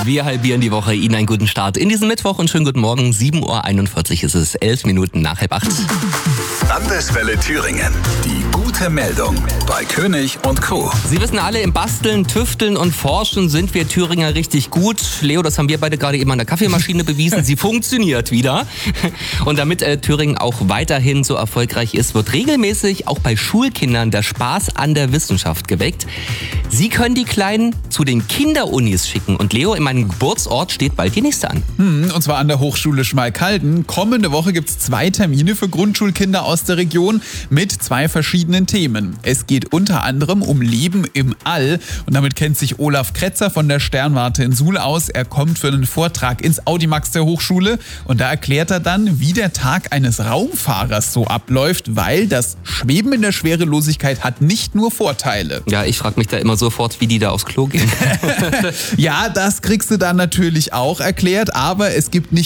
Wir halbieren die Woche. Ihnen einen guten Start in diesen Mittwoch und schönen guten Morgen. 7.41 Uhr ist es, 11 Minuten nach 7:30. Landeswelle Thüringen. Die gute Meldung bei König und Co. Sie wissen alle, im Basteln, Tüfteln und Forschen sind wir Thüringer richtig gut. Leo, das haben wir beide gerade eben an der Kaffeemaschine bewiesen. Sie funktioniert wieder. Und damit Thüringen auch weiterhin so erfolgreich ist, wird regelmäßig auch bei Schulkindern der Spaß an der Wissenschaft geweckt. Sie können die Kleinen zu den Kinderunis schicken. Und Leo, in meinem Geburtsort steht bald die nächste an. Und zwar an der Hochschule Schmalkalden. Kommende Woche gibt es 2 Termine für Grundschulkinder aus der Region mit 2 verschiedenen Themen. Es geht unter anderem um Leben im All. Und damit kennt sich Olaf Kretzer von der Sternwarte in Suhl aus. Er kommt für einen Vortrag ins Audimax der Hochschule. Und da erklärt er dann, wie der Tag eines Raumfahrers so abläuft, weil das Schweben in der Schwerelosigkeit hat nicht nur Vorteile. Ja, ich frage mich da immer sofort, wie die da aufs Klo gehen. Ja, das kriegst du dann natürlich auch erklärt, aber es gibt nicht